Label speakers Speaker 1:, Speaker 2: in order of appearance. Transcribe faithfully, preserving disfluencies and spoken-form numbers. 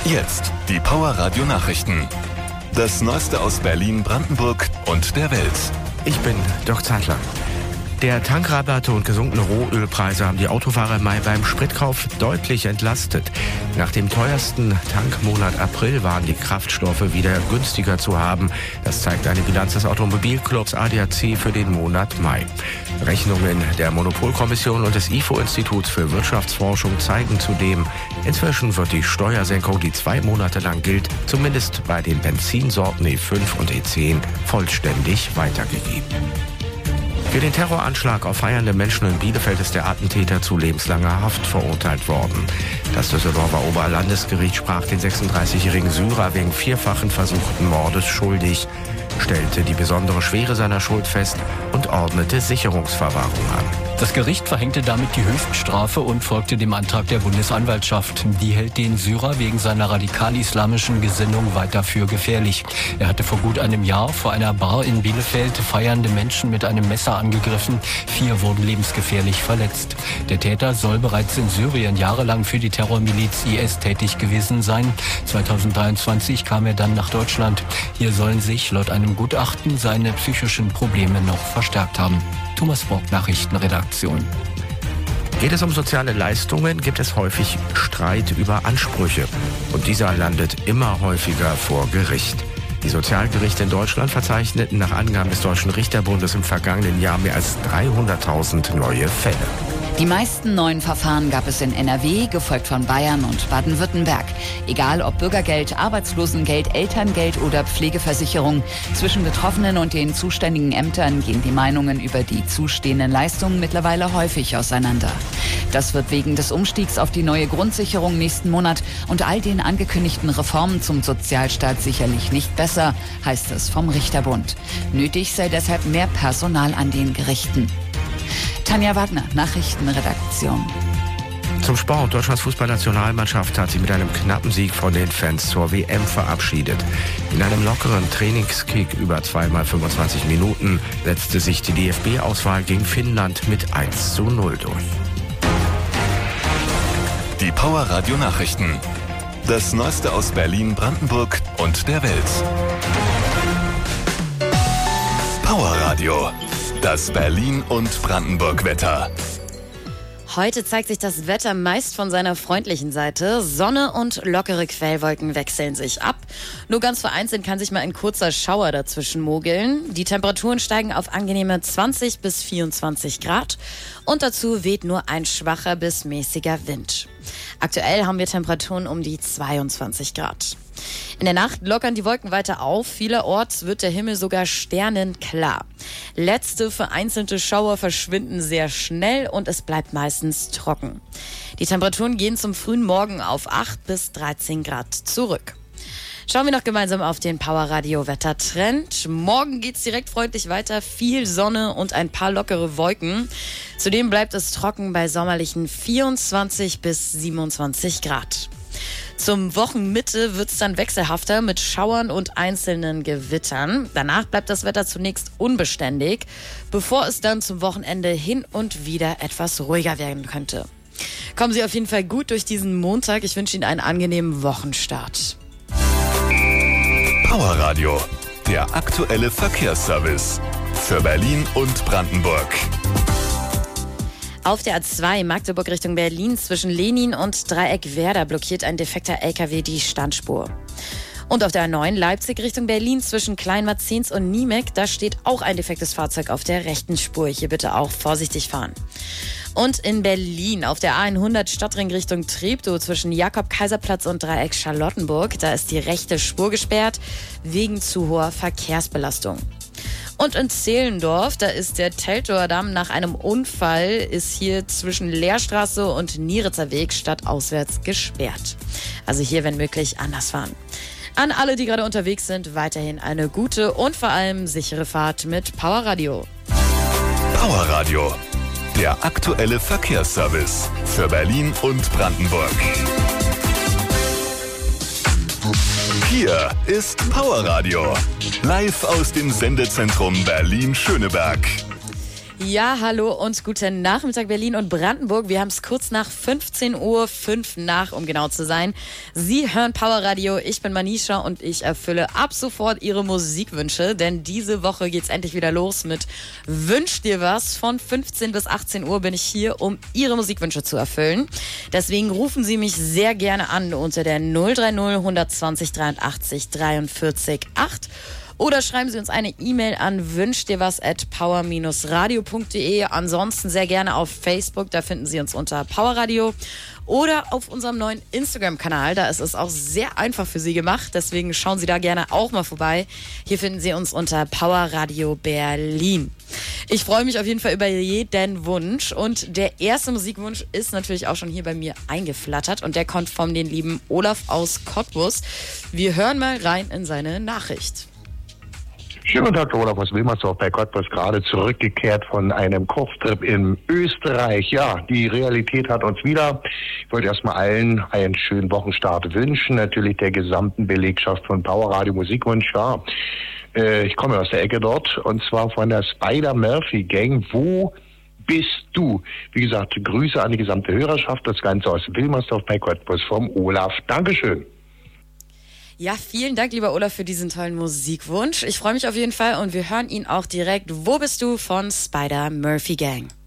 Speaker 1: Jetzt die Power Radio Nachrichten. Das Neueste aus Berlin, Brandenburg und der Welt.
Speaker 2: Ich bin Dirk Zeitler. Der Tankrabatte und gesunkene Rohölpreise haben die Autofahrer im Mai beim Spritkauf deutlich entlastet. Nach dem teuersten Tankmonat April waren die Kraftstoffe wieder günstiger zu haben. Das zeigt eine Bilanz des Automobilclubs A D A C für den Monat Mai. Rechnungen der Monopolkommission und des I F O-Instituts für Wirtschaftsforschung zeigen zudem, inzwischen wird die Steuersenkung, die zwei Monate lang gilt, zumindest bei den Benzinsorten E fünf und E zehn, vollständig weitergegeben. Für den Terroranschlag auf feiernde Menschen in Bielefeld ist der Attentäter zu lebenslanger Haft verurteilt worden. Das Düsseldorfer Oberlandesgericht sprach den sechsunddreißigjährigen Syrer wegen vierfachen versuchten Mordes schuldig, stellte die besondere Schwere seiner Schuld fest und ordnete Sicherungsverwahrung an.
Speaker 3: Das Gericht verhängte damit die Höchststrafe und folgte dem Antrag der Bundesanwaltschaft. Die hält den Syrer wegen seiner radikal-islamischen Gesinnung weiter für gefährlich. Er hatte vor gut einem Jahr vor einer Bar in Bielefeld feiernde Menschen mit einem Messer angegriffen. Vier wurden lebensgefährlich verletzt. Der Täter soll bereits in Syrien jahrelang für die Terrormiliz I S tätig gewesen sein. zweitausenddreiundzwanzig kam er dann nach Deutschland. Hier sollen sich laut einem Gutachten seine psychischen Probleme noch verstärkt haben. Thomas Bock, Nachrichtenredaktion.
Speaker 2: Geht es um soziale Leistungen, gibt es häufig Streit über Ansprüche. Und dieser landet immer häufiger vor Gericht. Die Sozialgerichte in Deutschland verzeichneten nach Angaben des Deutschen Richterbundes im vergangenen Jahr mehr als dreihunderttausend neue Fälle.
Speaker 4: Die meisten neuen Verfahren gab es in N R W, gefolgt von Bayern und Baden-Württemberg. Egal ob Bürgergeld, Arbeitslosengeld, Elterngeld oder Pflegeversicherung. Zwischen Betroffenen und den zuständigen Ämtern gehen die Meinungen über die zustehenden Leistungen mittlerweile häufig auseinander. Das wird wegen des Umstiegs auf die neue Grundsicherung nächsten Monat und all den angekündigten Reformen zum Sozialstaat sicherlich nicht besser, heißt es vom Richterbund. Nötig sei deshalb mehr Personal an den Gerichten. Tanja Wagner, Nachrichtenredaktion.
Speaker 2: Zum Sport. Deutschlands Fußballnationalmannschaft hat sich mit einem knappen Sieg von den Fans zur W M verabschiedet. In einem lockeren Trainingskick über zweimal fünfundzwanzig Minuten setzte sich die D F B-Auswahl gegen Finnland mit eins zu null durch.
Speaker 1: Die Power Radio Nachrichten. Das Neueste aus Berlin, Brandenburg und der Welt. Power Radio. Das Berlin- und Brandenburg-Wetter.
Speaker 5: Heute zeigt sich das Wetter meist von seiner freundlichen Seite. Sonne und lockere Quellwolken wechseln sich ab. Nur ganz vereinzelt kann sich mal ein kurzer Schauer dazwischen mogeln. Die Temperaturen steigen auf angenehme zwanzig bis vierundzwanzig Grad. Und dazu weht nur ein schwacher bis mäßiger Wind. Aktuell haben wir Temperaturen um die zweiundzwanzig Grad. In der Nacht lockern die Wolken weiter auf. Vielerorts wird der Himmel sogar sternenklar. Letzte vereinzelte Schauer verschwinden sehr schnell und es bleibt meistens trocken. Die Temperaturen gehen zum frühen Morgen auf acht bis dreizehn Grad zurück. Schauen wir noch gemeinsam auf den Power Radio Wettertrend. Morgen geht's direkt freundlich weiter. Viel Sonne und ein paar lockere Wolken. Zudem bleibt es trocken bei sommerlichen vierundzwanzig bis siebenundzwanzig Grad. Zum Wochenmitte wird's dann wechselhafter mit Schauern und einzelnen Gewittern. Danach bleibt das Wetter zunächst unbeständig, bevor es dann zum Wochenende hin und wieder etwas ruhiger werden könnte. Kommen Sie auf jeden Fall gut durch diesen Montag. Ich wünsche Ihnen einen angenehmen Wochenstart.
Speaker 1: Power Radio, der aktuelle Verkehrsservice für Berlin und Brandenburg.
Speaker 5: Auf der A zwei Magdeburg Richtung Berlin zwischen Lenin und Dreieck Werder blockiert ein defekter L K W die Standspur. Und auf der A neun Leipzig Richtung Berlin zwischen Kleinmarzens und Niemek, da steht auch ein defektes Fahrzeug auf der rechten Spur. Hier bitte auch vorsichtig fahren. Und in Berlin auf der A hundert Stadtring Richtung Treptow zwischen Jakob-Kaiser-Platz und Dreieck Charlottenburg, da ist die rechte Spur gesperrt wegen zu hoher Verkehrsbelastung. Und in Zehlendorf, da ist der Teltower Damm nach einem Unfall, ist hier zwischen Lehrstraße und Nieritzer Weg stadtauswärts gesperrt. Also hier, wenn möglich, anders fahren. An alle, die gerade unterwegs sind, weiterhin eine gute und vor allem sichere Fahrt mit Power Radio.
Speaker 1: Power Radio, der aktuelle Verkehrsservice für Berlin und Brandenburg. Hier ist Power Radio, live aus dem Sendezentrum Berlin-Schöneberg.
Speaker 5: Ja, hallo und guten Nachmittag Berlin und Brandenburg. Wir haben es kurz nach fünfzehn Uhr fünf nach, um genau zu sein. Sie hören Power Radio, ich bin Manisha und ich erfülle ab sofort Ihre Musikwünsche, denn diese Woche geht's endlich wieder los mit Wünsch dir was. Von fünfzehn bis achtzehn Uhr bin ich hier, um Ihre Musikwünsche zu erfüllen. Deswegen rufen Sie mich sehr gerne an unter der null drei null eins zwei null dreiundachtzig dreiundvierzig acht. Oder schreiben Sie uns eine E-Mail an wünsch dir was at power radio punkt de. Ansonsten sehr gerne auf Facebook, da finden Sie uns unter Power Radio. Oder auf unserem neuen Instagram-Kanal, da ist es auch sehr einfach für Sie gemacht. Deswegen schauen Sie da gerne auch mal vorbei. Hier finden Sie uns unter Power Radio Berlin. Ich freue mich auf jeden Fall über jeden Wunsch. Und der erste Musikwunsch ist natürlich auch schon hier bei mir eingeflattert. Und der kommt von den lieben Olaf aus Cottbus. Wir hören mal rein in seine Nachricht.
Speaker 6: Schönen guten Tag, Olaf aus Wilmersdorf bei Cottbus, gerade zurückgekehrt von einem Kurztrip in Österreich. Ja, die Realität hat uns wieder. Ich wollte erstmal allen einen schönen Wochenstart wünschen, natürlich der gesamten Belegschaft von Power Radio Musikwunsch. Ja, äh, ich komme aus der Ecke dort und zwar von der Spider-Murphy-Gang. Wo bist du? Wie gesagt, Grüße an die gesamte Hörerschaft, das Ganze aus Wilmersdorf bei Cottbus vom Olaf. Dankeschön.
Speaker 5: Ja, vielen Dank, lieber Olaf, für diesen tollen Musikwunsch. Ich freue mich auf jeden Fall und wir hören ihn auch direkt. Wo bist du von Spider-Murphy Gang?